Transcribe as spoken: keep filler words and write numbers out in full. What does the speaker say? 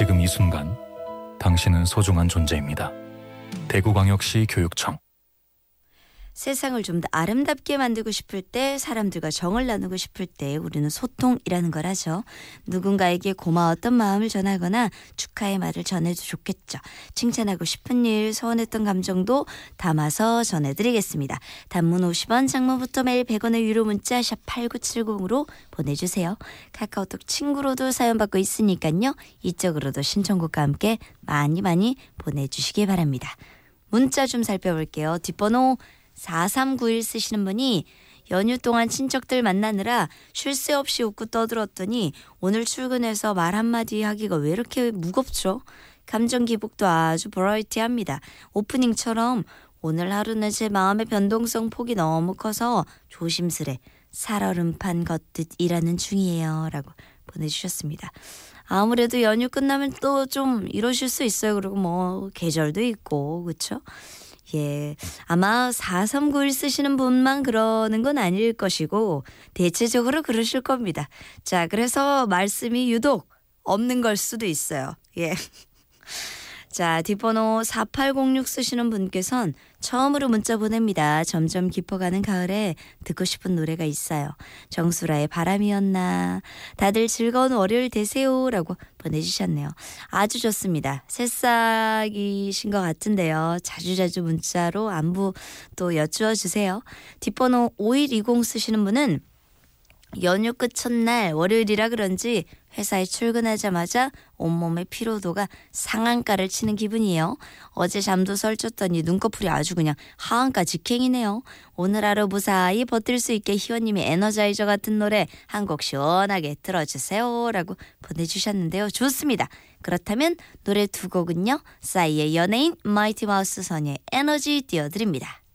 지금 이 순간 당신은 소중한 존재입니다. 대구광역시 교육청. 세상을 좀 더 아름답게 만들고 싶을 때, 사람들과 정을 나누고 싶을 때 우리는 소통이라는 걸 하죠. 누군가에게 고마웠던 마음을 전하거나 축하의 말을 전해도 좋겠죠. 칭찬하고 싶은 일, 서운했던 감정도 담아서 전해드리겠습니다. 단문 오십 원, 장문부터 매일 백 원의 유료 문자 샵 팔구칠공으로 보내주세요. 카카오톡 친구로도 사연 받고 있으니까요. 이쪽으로도 신청곡과 함께 많이 많이 보내주시기 바랍니다. 문자 좀 살펴볼게요. 뒷번호 사삼구일 쓰시는 분이 연휴 동안 친척들 만나느라 쉴 새 없이 웃고 떠들었더니 오늘 출근해서 말 한마디 하기가 왜 이렇게 무겁죠? 감정 기복도 아주 버라이티합니다. 오프닝처럼 오늘 하루는 제 마음의 변동성 폭이 너무 커서 조심스레 살얼음판 걷듯 일하는 중이에요. 라고 보내주셨습니다. 아무래도 연휴 끝나면 또 좀 이러실 수 있어요. 그리고 뭐 계절도 있고 그렇죠? 예, 아마 사삼구일 쓰시는 분만 그러는 건 아닐 것이고 대체적으로 그러실 겁니다. 자, 그래서 말씀이 유독 없는 걸 수도 있어요. 예. 자, 뒷번호 사팔공육 쓰시는 분께선 처음으로 문자 보냅니다. 점점 깊어가는 가을에 듣고 싶은 노래가 있어요. 정수라의 바람이었나. 다들 즐거운 월요일 되세요. 라고 보내주셨네요. 아주 좋습니다. 새싹이신 것 같은데요. 자주자주 문자로 안부 또 여쭈어 주세요. 뒷번호 오일이공 쓰시는 분은 연휴 끝 첫날 월요일이라 그런지 회사에 출근하자마자 온몸의 피로도가 상한가를 치는 기분이에요. 어제 잠도 설쳤더니 눈꺼풀이 아주 그냥 하한가 직행이네요. 오늘 하루 무사히 버틸 수 있게 희원님의 에너자이저 같은 노래 한 곡 시원하게 들어주세요. 라고 보내주셨는데요. 좋습니다. 그렇다면 노래 두 곡은요. 싸이의 연예인, 마이티 마우스 선의 에너지 띄워드립니다.